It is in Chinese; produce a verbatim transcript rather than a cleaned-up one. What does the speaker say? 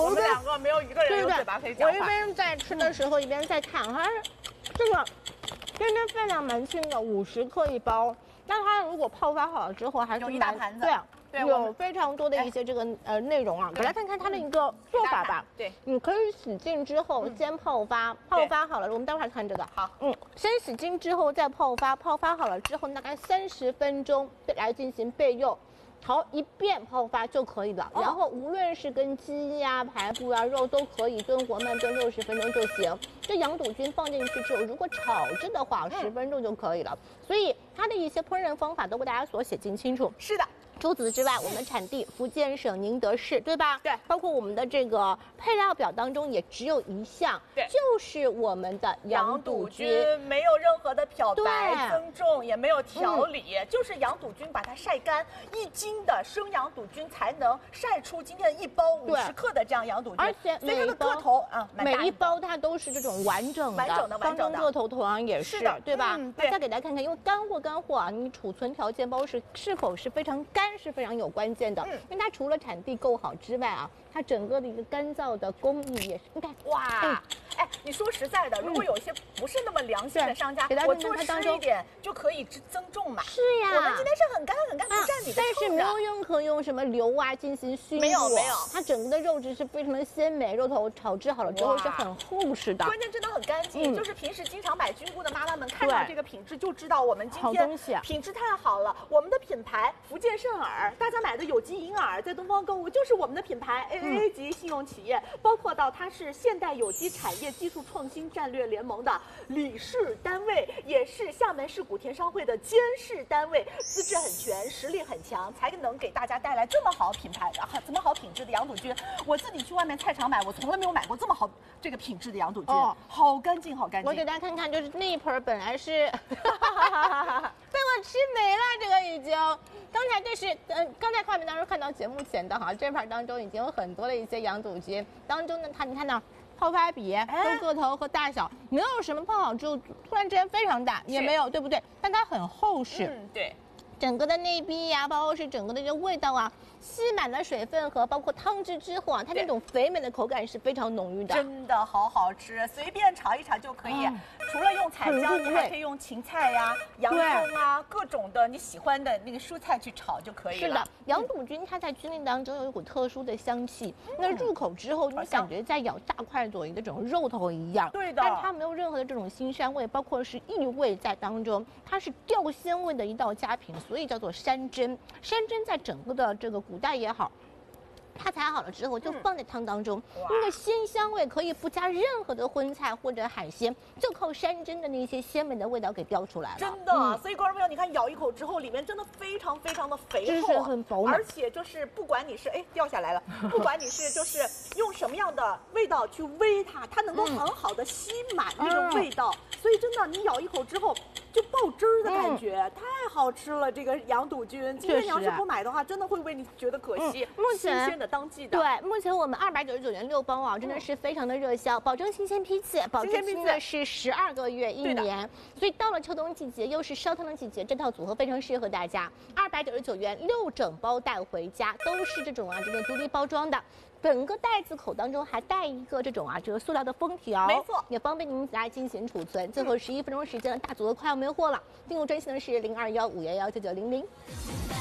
我们两个没有一个人有嘴巴可以讲话。 我一边在吃的时候一边在看，它这个真的分量蛮轻的，五十克一包。那它如果泡发好了之后，还是有一大盘子。 对啊。 对， 有非常多的一些这个呃内容啊，我来看看它的一个做法吧。 对， 你可以洗净之后先泡发，泡发好了，我们待会儿看这个。 好， 嗯，先洗净之后再泡发，泡发好了之后大概三十分钟来进行备用。 好，一遍泡发就可以了。哦、然后无论是跟鸡呀、排骨呀、肉都可以炖活慢炖六十分钟就行。这羊肚菌放进去之后，如果炒制的话，十分钟就可以了。所以它的一些烹饪方法都为大家所写进清楚。 是的。 除此之外，我们的产地福建省宁德市，对吧？ 对， 包括我们的这个配料表当中也只有一项， 对， 就是我们的羊肚菌， 没有任何的漂白、增重，也没有调理，嗯、就是羊肚菌把它晒干，一斤的生羊肚菌才能晒出今天一包五十克的这样羊肚菌， 而且所以它的个头啊， 每一包它都是这种完整的， 完整的，完整的， 个头同样也是，是对吧？ 嗯、 对。再给大家看看，因为干货干货啊，你储存条件包是是否是非常干。 是非常有关键的，嗯、因为它除了产地够好之外啊，它整个的一个干燥的工艺也是，你看， 哇，哎、嗯，你说实在的，如果有一些不是那么良心的商家，嗯、我做湿一点就可以增重嘛。 是呀， 我们今天是很干很干，不占你的但是没有任何用什么硫啊进行熏没有没有， 它整个的肉质是非常的鲜美，肉头炒制好了之后是很厚实的， 关键真的很干净，嗯、就是平时经常买菌菇的妈妈们看到这个品质就知道我们今天品质太好了，我们的品牌福建圣尔。 大家买的有机银耳在东方购物就是我们的品牌 A A A 级信用企业，嗯、包括到它是现代有机产业技术创新战略联盟的理事单位，也是厦门市古田商会的监事单位，资质很全，实力很强，才能给大家带来这么好品牌啊，这么好品质的羊肚菌。我自己去外面菜场买，我从来没有买过这么好这个品质的羊肚菌，哦、好干净，好干净。 我给大家看看，就是那一盆本来是被我吃没了，这个已经。刚才这是嗯。 刚才画面当中看到节目前的哈，这盘当中已经有很多的一些羊肚菌，当中呢，它你看到泡发比、跟个头和大小，没有什么泡好之后突然之间非常大，也没有，对不对？但它很厚实， 嗯，对， 整个的内壁呀、啊，包括是整个的这个味道啊。 吸满了水分和包括汤汁之后啊，它那种肥美的口感是非常浓郁的， 真的好好吃，随便炒一炒就可以。嗯、除了用彩椒，你还可以用芹菜呀、洋葱啊，各种的你喜欢的那个蔬菜去炒就可以了。 是的，羊肚菌它在菌类当中有一股特殊的香气，嗯、那入口之后你感觉在咬大块左右的这种肉头一样。 对的， 但它没有任何的这种腥膻味，包括是异味在当中，它是吊鲜味的一道佳品，所以叫做山珍。山珍在整个的这个古代也好。 它裁好了之后就放在汤当中，嗯、那个鲜香味可以不加任何的荤菜或者海鲜，就靠山珍的那些鲜美的味道给标出来了。 真的，嗯、所以观众朋友，你看咬一口之后，里面真的非常非常的肥厚， 汁很饱满， 而且就是不管你是哎掉下来了，不管你是就是用什么样的味道去煨它，它能够很好的吸满那个味道，嗯、所以真的你咬一口之后就爆汁儿的感觉，嗯、太好吃了。这个羊肚菌，今天你要是不买的话，真的会为你觉得可惜。 嗯、目前。 新鲜的当季的， 对，目前我们二百九十九元六包啊，真的是非常的热销，保证新鲜批次，保质期呢是十二个月一年，所以到了秋冬季节，又是烧汤的季节，这套组合非常适合大家。二百九十九元六整包带回家，都是这种啊这个独立包装的。 整个袋子口当中还带一个这种啊，这个塑料的封条， 没错， 也方便您来进行储存。最后十一分钟时间，大组合快要没货了，订购专线呢是零二幺五幺幺九九零零。